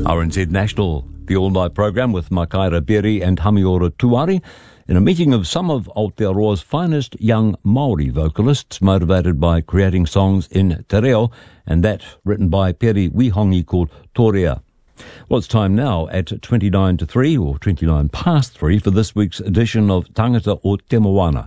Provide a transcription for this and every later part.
RNZ National, the all-night program with Makaira Beri and Hamiora Tuari, in a meeting of some of Aotearoa's finest young Māori vocalists motivated by creating songs in te reo, and that written by Peri Wihongi called Torea. Well, it's time now at 29 to 3 or 29 past 3 for this week's edition of Tangata o Te Moana.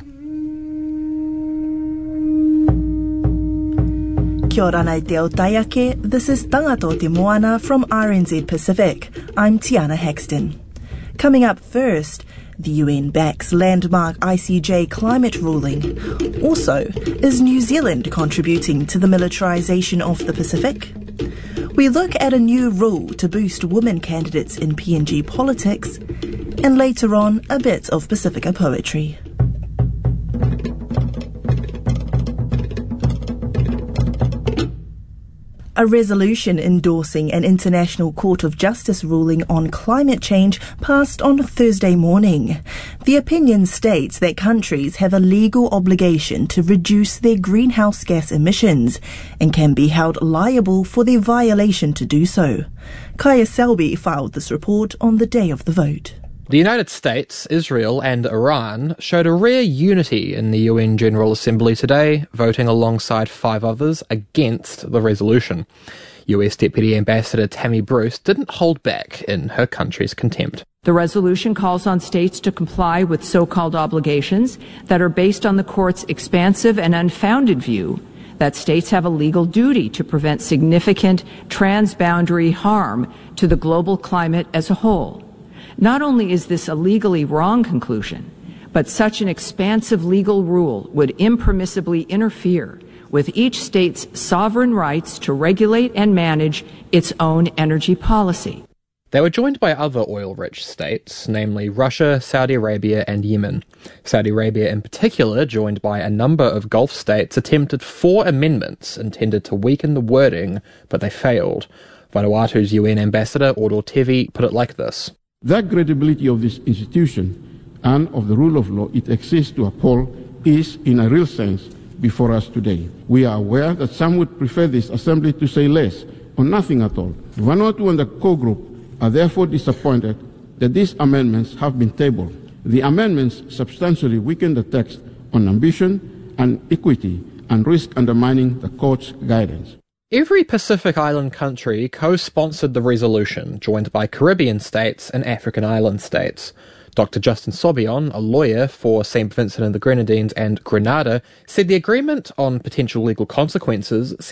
Kia ora nei te ao taiake, this is Tangata o Te Moana from RNZ Pacific. I'm Tiana Hexton. Coming up first, the UN backs landmark ICJ climate ruling. Also, is New Zealand contributing to the militarisation of the Pacific? We look at a new rule to boost women candidates in PNG politics, and later on, a bit of Pacifica poetry. A resolution endorsing an International Court of Justice ruling on climate change passed on Thursday morning. The opinion states that countries have a legal obligation to reduce their greenhouse gas emissions and can be held liable for their violation to do so. Kaya Selby filed this report on the day of the vote. The United States, Israel and Iran showed a rare unity in the UN General Assembly today, voting alongside 5 others against the resolution. US Deputy Ambassador Tammy Bruce didn't hold back in her country's contempt. The resolution calls on states to comply with so-called obligations that are based on the court's expansive and unfounded view that states have a legal duty to prevent significant transboundary harm to the global climate as a whole. Not only is this a legally wrong conclusion, but such an expansive legal rule would impermissibly interfere with each state's sovereign rights to regulate and manage its own energy policy. They were joined by other oil-rich states, namely Russia, Saudi Arabia and Yemen. Saudi Arabia in particular, joined by a number of Gulf states, attempted 4 amendments intended to weaken the wording, but they failed. Vanuatu's UN ambassador, Odo Tevi, put it like this. The credibility of this institution and of the rule of law it exists to uphold is, in a real sense, before us today. We are aware that some would prefer this assembly to say less or nothing at all. Vanuatu and the core group are therefore disappointed that these amendments have been tabled. The amendments substantially weaken the text on ambition and equity and risk undermining the court's guidance. Every Pacific Island country co-sponsored the resolution, joined by Caribbean states and African island states. Dr. Justin Sobion, a lawyer for St. Vincent and the Grenadines and Grenada, said the agreement on potential legal consequences